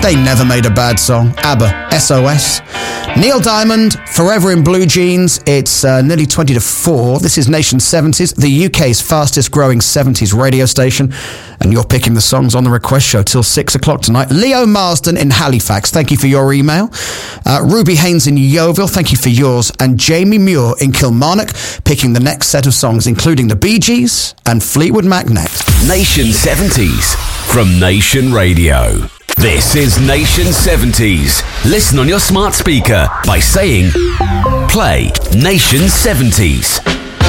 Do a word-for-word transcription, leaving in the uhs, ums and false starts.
They never made a bad song. ABBA, S O S. Neil Diamond, Forever in Blue Jeans. It's uh, nearly twenty to four. This is Nation seventies, the U K's fastest growing seventies radio station. And you're picking the songs on the request show till six o'clock tonight. Leo Marsden in Halifax, thank you for your email. Uh, Ruby Haynes in Yeovil, thank you for yours. And Jamie Muir in Kilmarnock, picking the next set of songs, including the Bee Gees and Fleetwood Mac next. Nation seventies from Nation Radio. This is Nation seventies. Listen on your smart speaker by saying, play Nation seventies.